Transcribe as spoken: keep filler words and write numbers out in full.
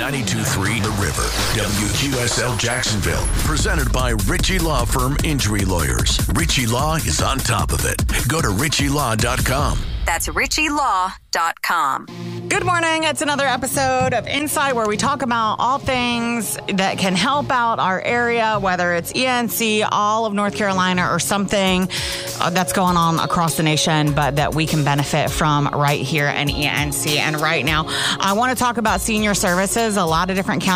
ninety-two point three The River, W Q S L Jacksonville. Presented by Ritchie Law Firm Injury Lawyers. Ritchie Law is on top of it. Go to ritchie law dot com. That's ritchie law dot com. Good morning. It's another episode of Insight where we talk about all things that can help out our area, whether it's E N C, all of North Carolina, or something uh, that's going on across the nation, but that we can benefit from right here in E N C. And right now, I want to talk about senior services. A lot of different counties